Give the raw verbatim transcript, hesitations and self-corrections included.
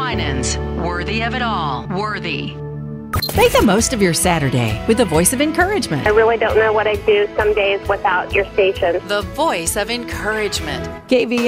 Winans. Worthy of it all. Worthy. Make the most of your Saturday with the voice of encouragement. I really don't know what I'd do some days without your station. The voice of encouragement. K V